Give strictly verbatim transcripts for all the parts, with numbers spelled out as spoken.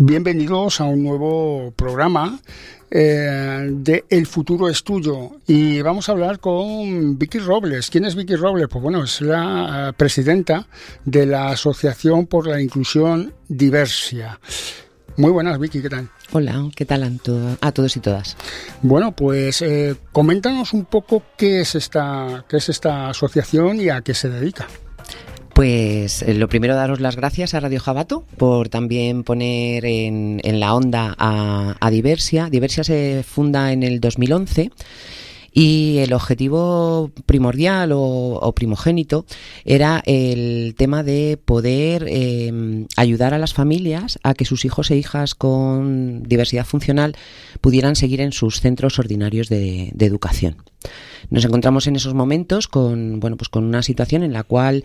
Bienvenidos a un nuevo programa eh, de El futuro es tuyo, y vamos a hablar con Vicky Robles. ¿Quién es Vicky Robles? Pues bueno, es la uh, presidenta de la Asociación por la Inclusión Diversia. Muy buenas, Vicky, ¿qué tal? Hola, ¿qué tal a, to- a todos y todas? Bueno, pues eh, coméntanos un poco qué es esta, qué es esta asociación y a qué se dedica. Pues eh, lo primero, daros las gracias a Radio Jabato por también poner en, en la onda a, a Diversia. Diversia se funda en el dos mil once y el objetivo primordial o, o primogénito era el tema de poder eh, ayudar a las familias a que sus hijos e hijas con diversidad funcional pudieran seguir en sus centros ordinarios de, de educación. Nos encontramos en esos momentos con, bueno, pues con una situación en la cual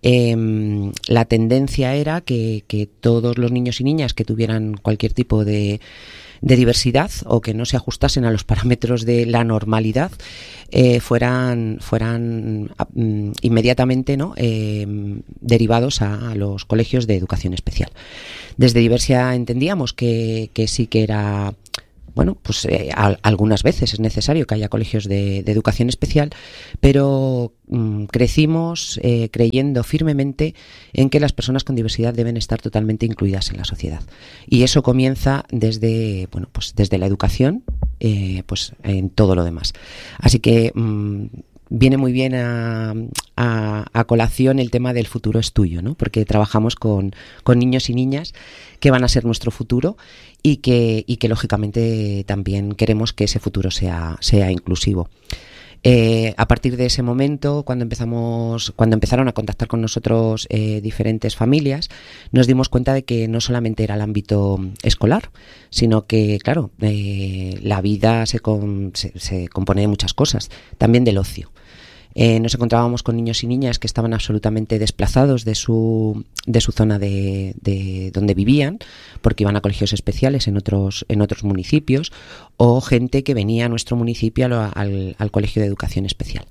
eh, la tendencia era que, que todos los niños y niñas que tuvieran cualquier tipo de de diversidad o que no se ajustasen a los parámetros de la normalidad eh, fueran fueran um, inmediatamente ¿no? eh, derivados a, a los colegios de educación especial. Desde Diversia entendíamos que, que sí que era Bueno, pues eh, a, algunas veces es necesario que haya colegios de, de educación especial, pero mmm, crecimos eh, creyendo firmemente en que las personas con diversidad deben estar totalmente incluidas en la sociedad. Y eso comienza desde, bueno, pues desde la educación, eh, pues en todo lo demás. Así que mmm, viene muy bien a, a, a colación el tema del futuro es tuyo, ¿no? Porque trabajamos con, con niños y niñas que van a ser nuestro futuro y que, y que lógicamente también queremos que ese futuro sea, sea inclusivo. Eh, a partir de ese momento, cuando empezamos, cuando empezaron a contactar con nosotros eh, diferentes familias, nos dimos cuenta de que no solamente era el ámbito escolar, sino que, claro, eh, la vida se, con, se, se compone de muchas cosas, también del ocio. Eh, nos encontrábamos con niños y niñas que estaban absolutamente desplazados de su, de su zona de, de donde vivían, porque iban a colegios especiales en otros, en otros municipios, o gente que venía a nuestro municipio al, al, al colegio de educación especial.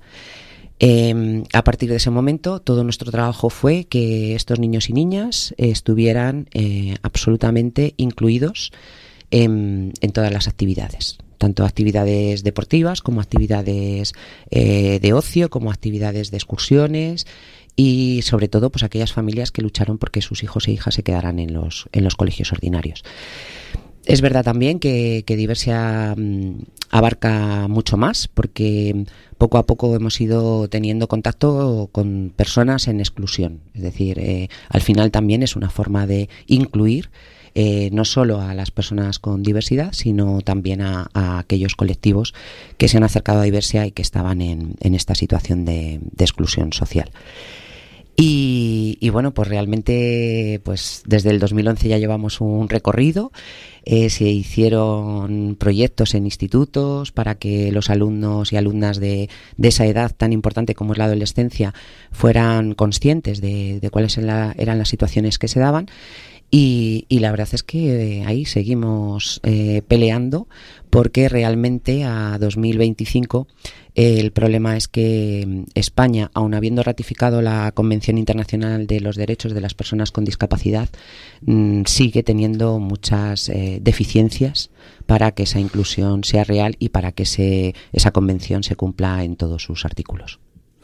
Eh, a partir de ese momento, todo nuestro trabajo fue que estos niños y niñas eh, estuvieran eh, absolutamente incluidos en, en todas las actividades. Tanto actividades deportivas como actividades eh, de ocio, como actividades de excursiones y sobre todo pues aquellas familias que lucharon porque sus hijos e hijas se quedaran en los, en los colegios ordinarios. Es verdad también que, que Diversia um, abarca mucho más, porque poco a poco hemos ido teniendo contacto con personas en exclusión. Es decir, eh, al final también es una forma de incluir Eh, no solo a las personas con diversidad, sino también a, a aquellos colectivos que se han acercado a Diversia y que estaban en, en esta situación de, de exclusión social. Y, y bueno, pues realmente pues desde el dos mil once ya llevamos un recorrido. Eh, se hicieron proyectos en institutos para que los alumnos y alumnas de, de esa edad tan importante como es la adolescencia fueran conscientes de, de cuáles eran, la, eran las situaciones que se daban. Y, y la verdad es que ahí seguimos eh, peleando, porque realmente a dos mil veinticinco eh, el problema es que España, aun habiendo ratificado la Convención Internacional de los Derechos de las Personas con Discapacidad, mmm, sigue teniendo muchas eh, deficiencias para que esa inclusión sea real y para que se, esa convención se cumpla en todos sus artículos.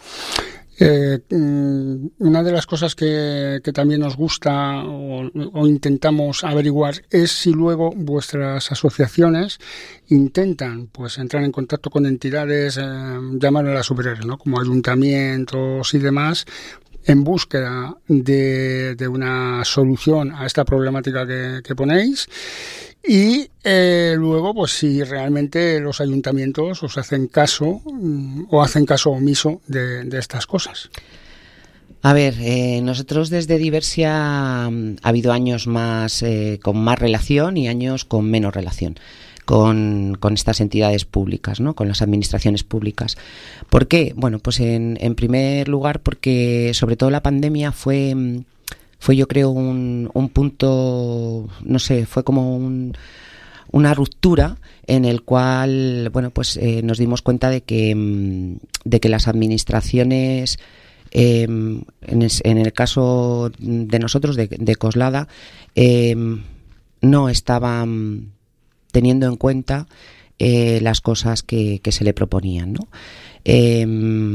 Eh, una de las cosas que, que también nos gusta o, o intentamos averiguar es si luego vuestras asociaciones intentan pues entrar en contacto con entidades, eh, llamarlas superiores, ¿no? Como ayuntamientos y demás, en búsqueda de, de una solución a esta problemática que, que ponéis. Y eh, luego, pues si realmente los ayuntamientos os hacen caso mm, o hacen caso omiso de, de estas cosas. A ver, eh, nosotros desde Diversia um, ha habido años más eh, con más relación y años con menos relación con, con estas entidades públicas, ¿no? Con las administraciones públicas. ¿Por qué? Bueno, pues en, en primer lugar porque sobre todo la pandemia fue... Fue yo creo un, un punto, no sé, fue como un, una ruptura en el cual, bueno, pues eh, nos dimos cuenta de que, de que las administraciones, eh, en, es, en el caso de nosotros, de, de Coslada, eh, no estaban teniendo en cuenta eh, las cosas que, que se le proponían, ¿no? Eh,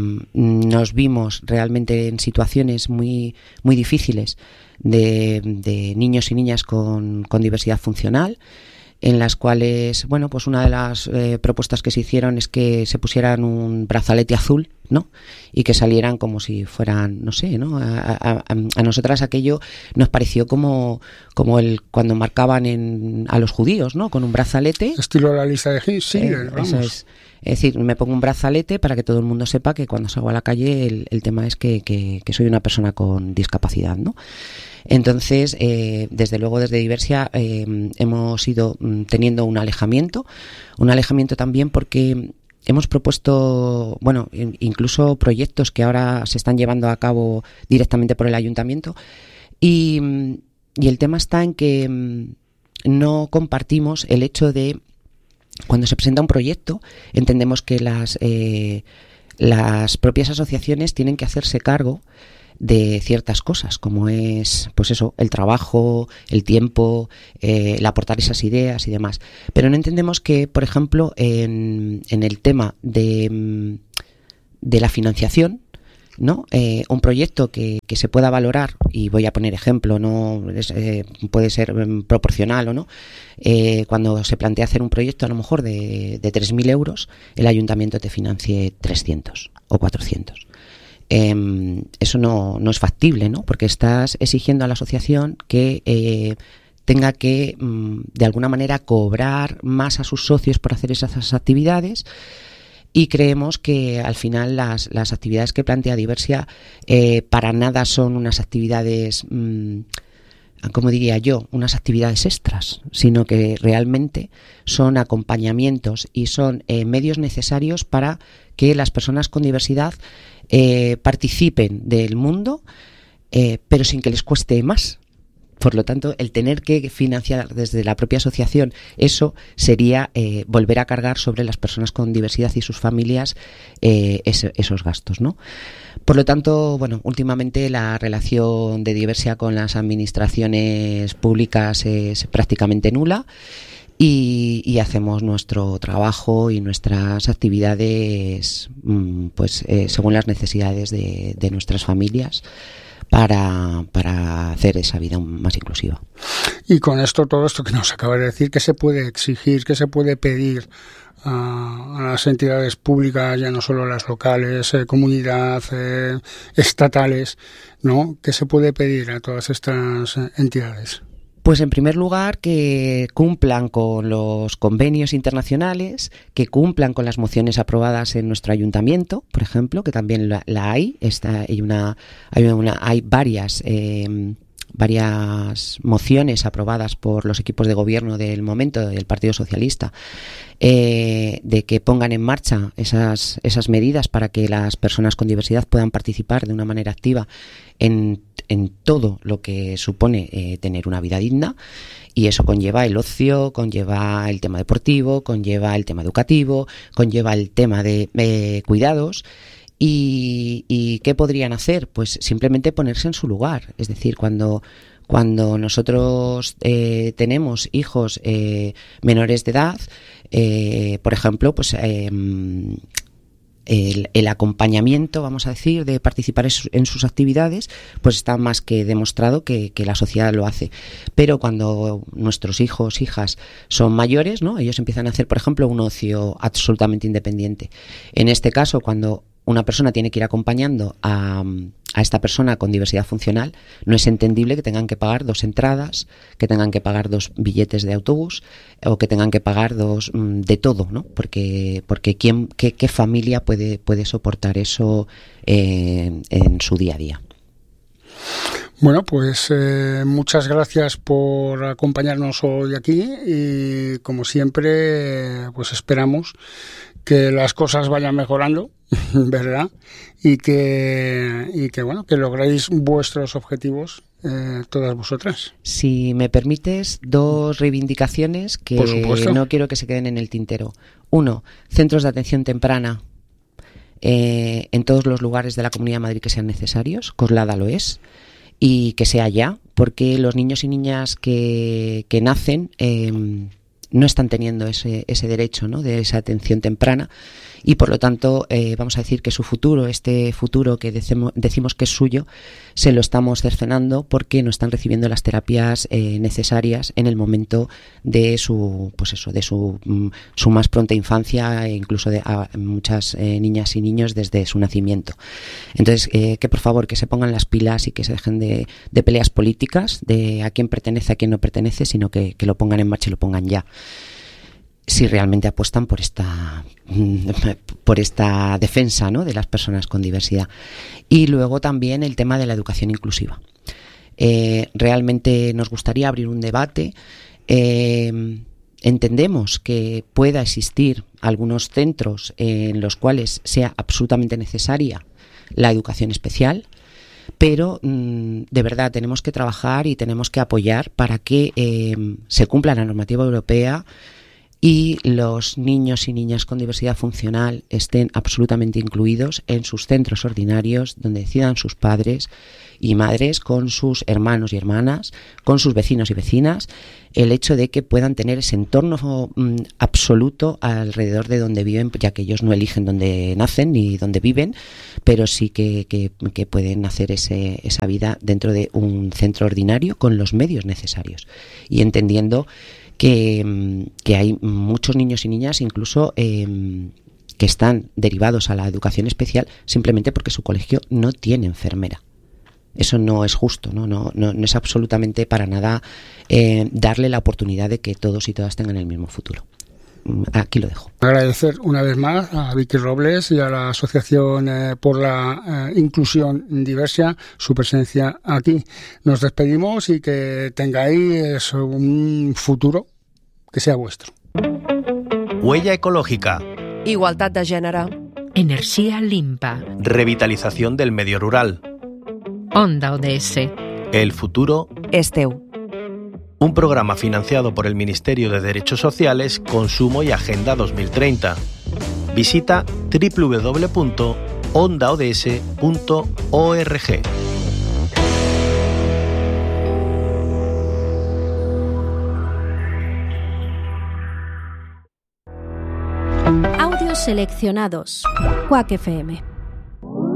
nos vimos realmente en situaciones muy, muy difíciles de, de niños y niñas con, con diversidad funcional, en las cuales, bueno, pues una de las eh, propuestas que se hicieron es que se pusieran un brazalete azul, ¿no? Y que salieran como si fueran, no sé, ¿no? A, a, a nosotras aquello nos pareció como, como el cuando marcaban en, a los judíos, ¿no? Con un brazalete. Estilo la lista de Hitler, eh, vamos. Eso es. Es decir, me pongo un brazalete para que todo el mundo sepa que cuando salgo a la calle el, el tema es que, que, que soy una persona con discapacidad, ¿no? Entonces, eh, desde luego desde Diversia eh, hemos ido teniendo un alejamiento, un alejamiento también porque hemos propuesto, bueno, incluso proyectos que ahora se están llevando a cabo directamente por el ayuntamiento y, y el tema está en que no compartimos el hecho de cuando se presenta un proyecto, entendemos que las, eh, las propias asociaciones tienen que hacerse cargo de ciertas cosas, como es, pues eso, el trabajo, el tiempo, eh, el aportar esas ideas y demás. Pero no entendemos que, por ejemplo, en, en el tema de, de la financiación, ¿no? Eh, un proyecto que, que se pueda valorar, y voy a poner ejemplo, no es, eh, puede ser um, proporcional o no, eh, cuando se plantea hacer un proyecto a lo mejor de, de tres mil euros, el ayuntamiento te financie trescientos o cuatrocientos. Eh, eso no, no es factible, ¿no? Porque estás exigiendo a la asociación que eh, tenga que, mm, de alguna manera, cobrar más a sus socios por hacer esas actividades. Y creemos que al final las, las actividades que plantea Diversia eh, para nada son unas actividades, mmm, como diría yo, unas actividades extras, sino que realmente son acompañamientos y son eh, medios necesarios para que las personas con diversidad eh, participen del mundo, eh, pero sin que les cueste más. Por lo tanto, el tener que financiar desde la propia asociación eso sería eh, volver a cargar sobre las personas con diversidad y sus familias eh, ese, esos gastos, ¿no? Por lo tanto, bueno, últimamente la relación de Diversia con las administraciones públicas es prácticamente nula y, y hacemos nuestro trabajo y nuestras actividades pues eh, según las necesidades de, de nuestras familias. Para, para hacer esa vida más inclusiva. Y con esto, todo esto que nos acaba de decir, ¿qué se puede exigir, qué se puede pedir a, a las entidades públicas, ya no solo las locales, eh, comunidad, eh, estatales, ¿no? ¿Qué se puede pedir a todas estas entidades? Pues en primer lugar que cumplan con los convenios internacionales, que cumplan con las mociones aprobadas en nuestro ayuntamiento, por ejemplo, que también la, la hay, está, hay una, hay una, hay varias, eh, varias mociones aprobadas por los equipos de gobierno del momento del Partido Socialista, eh, de que pongan en marcha esas, esas medidas para que las personas con diversidad puedan participar de una manera activa en en todo lo que supone eh, tener una vida digna, y eso conlleva el ocio, conlleva el tema deportivo, conlleva el tema educativo, conlleva el tema de eh, cuidados. Y, ¿Y qué podrían hacer? Pues simplemente ponerse en su lugar. Es decir, cuando, cuando nosotros eh, tenemos hijos eh, menores de edad, eh, por ejemplo, pues eh, El, el acompañamiento, vamos a decir, de participar en, su, en sus actividades, pues está más que demostrado que, que la sociedad lo hace. Pero cuando nuestros hijos, hijas son mayores, ¿no? Ellos empiezan a hacer, por ejemplo, un ocio absolutamente independiente. En este caso, cuando una persona tiene que ir acompañando a, a esta persona con diversidad funcional, no es entendible que tengan que pagar dos entradas, que tengan que pagar dos billetes de autobús o que tengan que pagar dos de todo, ¿no? Porque porque quién qué, qué familia puede puede soportar eso eh, en su día a día. Bueno, pues eh, muchas gracias por acompañarnos hoy aquí y como siempre pues esperamos que las cosas vayan mejorando, ¿verdad? Y que y que bueno, que logréis vuestros objetivos eh, todas vosotras. Si me permites, dos reivindicaciones que no quiero que se queden en el tintero. Uno, centros de atención temprana eh, en todos los lugares de la Comunidad de Madrid que sean necesarios. Coslada lo es. Y que sea ya, porque los niños y niñas que, que nacen eh, no están teniendo ese, ese derecho, ¿no?, de esa atención temprana, y por lo tanto eh, vamos a decir que su futuro, este futuro que decimos, decimos que es suyo, se lo estamos cercenando porque no están recibiendo las terapias eh, necesarias en el momento de su, pues eso, de su, su más pronta infancia, e incluso de a muchas eh, niñas y niños desde su nacimiento. Entonces, eh, que por favor que se pongan las pilas y que se dejen de, de peleas políticas, de a quién pertenece, a quién no pertenece, sino que, que lo pongan en marcha y lo pongan ya, si realmente apuestan por esta por esta defensa, ¿no?, de las personas con diversidad. Y luego también el tema de la educación inclusiva. Eh, realmente nos gustaría abrir un debate. Eh, entendemos que pueda existir algunos centros en los cuales sea absolutamente necesaria la educación especial, pero mmm, de verdad tenemos que trabajar y tenemos que apoyar para que eh, se cumpla la normativa europea y los niños y niñas con diversidad funcional estén absolutamente incluidos en sus centros ordinarios, donde decidan sus padres y madres, con sus hermanos y hermanas, con sus vecinos y vecinas, el hecho de que puedan tener ese entorno mm, absoluto alrededor de donde viven, ya que ellos no eligen dónde nacen ni dónde viven, pero sí que, que, que pueden hacer ese, esa vida dentro de un centro ordinario con los medios necesarios, y entendiendo Que, que hay muchos niños y niñas incluso eh, que están derivados a la educación especial simplemente porque su colegio no tiene enfermera. Eso no es justo, no, no, no, no es absolutamente para nada eh, darle la oportunidad de que todos y todas tengan el mismo futuro. Aquí lo dejo. Agradecer una vez más a Vicky Robles y a la Asociación eh, por la eh, Inclusión Diversa su presencia aquí. Nos despedimos y que tengáis un futuro que sea vuestro. Huella ecológica. Igualtat de gènere. Energía limpa. Revitalización del medio rural. Onda O D S. El futuro És teu. Un programa financiado por el Ministerio de Derechos Sociales, Consumo y Agenda dos mil treinta. Visita doble u doble u doble u punto onda o d s punto org. Audios seleccionados. Quack F M.